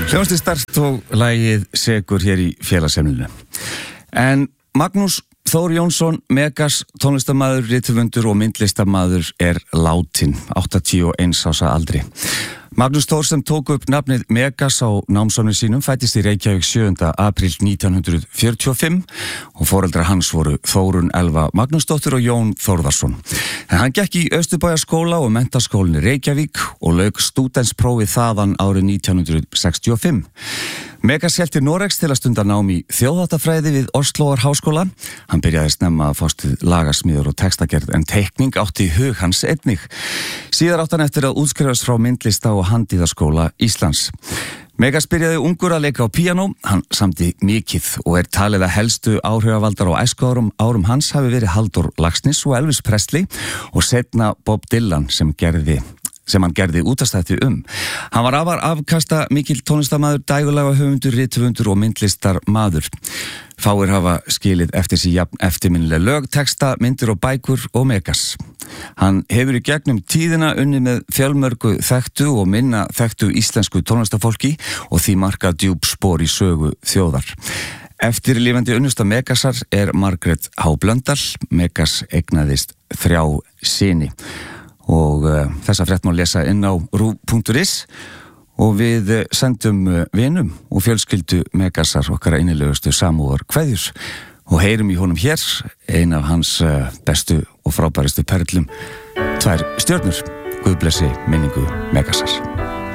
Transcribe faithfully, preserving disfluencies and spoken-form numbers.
Hljómsveit Start og lagið Sekur hér í félagsheimilinu. En Magnús Þór Jónsson, Megas, tónlistarmaður, rithöfundur og myndlistarmaður er látinn, áttatíu og eins ára aldri. Magnús Þór sem tók upp nafnið Megas á námsárum sínum fæddist í Reykjavík sjöunda apríl nítján hundruð fjörutíu og fimm og foreldrar hans voru Þórunn Elva Magnúsdóttir og Jón Þórðarsson. En hann gekk í Austurbæjarskóla og menntaskólinni Reykjavík og lauk stúdentsprófið þaðan árið nítján hundruð sextíu og fimm. Megas hélt til Noregs til að stunda nám í þjóðháttafræði við Osloar háskóla. Hann byrjaði snemma að fást við lagasmíður og textagerð en teikning átti í hug hans einnig. Síðar átti hann eftir að útskrifast frá myndlista og handíðaskóla Íslands. Megas byrjaði ungur að leika á píanó, hann samdi mikið og er talið að helstu áhrifavaldar á æskuárum árum hans hafi verið Halldór Laxness og Elvis Presley og seinna Bob Dylan sem gerði sem hann gerði útastætti um. Hann var afar afkasta mikill tónlistarmaður, dægurlaga höfundur, rithöfundur og myndlistarmaður. Fáir hafa skilið eftir sig jafn eftirminnileg lög, texta, myndir og bækur og Megas. Hann hefur í gegnum tíðina unnið með fjölmörgu þekktu og minna þekktu íslensku tónlistarfólki og því marka djúp spor í sögu þjóðar. Eftirlifandi unnusta Megasar er Margrét H. Blöndal. Megas eignaðist þrjá syni. Og uh, þessa frétt má lesa inn á ruv punktur is og við uh, sendum uh, vinum og fjölskyldu Megasar okkar innilegustu samúðar kveðjur og heyrum í honum hér ein af hans uh, bestu og frábæristu perlum, tvær stjörnur. Guð blessi minningu Megasar.